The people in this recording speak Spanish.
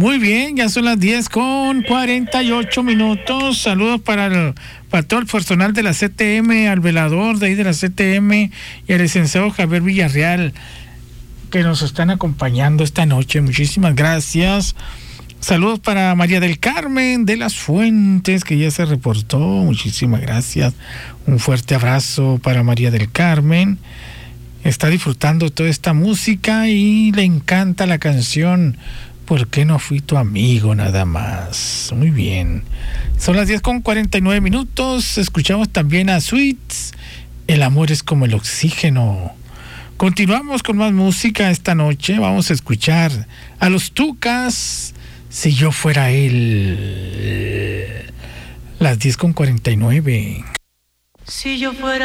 Muy bien, ya son las 10:48. Saludos para todo el personal de la CTM, al velador de ahí de la CTM y al licenciado Javier Villarreal, que nos están acompañando esta noche. Muchísimas gracias. Saludos para María del Carmen de las Fuentes, que ya se reportó. Muchísimas gracias. Un fuerte abrazo para María del Carmen. Está disfrutando toda esta música y le encanta la canción ¿Por qué no fui tu amigo nada más? Muy bien. Son las 10:49. Escuchamos también a Sweets. El amor es como el oxígeno. Continuamos con más música esta noche. Vamos a escuchar a los Tucas, Si yo fuera él. Las 10:49. Si yo fuera